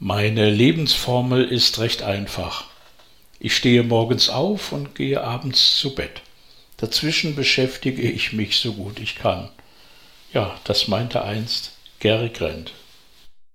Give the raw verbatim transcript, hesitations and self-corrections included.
Meine Lebensformel ist recht einfach. Ich stehe morgens auf und gehe abends zu Bett. Dazwischen beschäftige ich mich so gut ich kann. Ja, das meinte einst Gary Grant.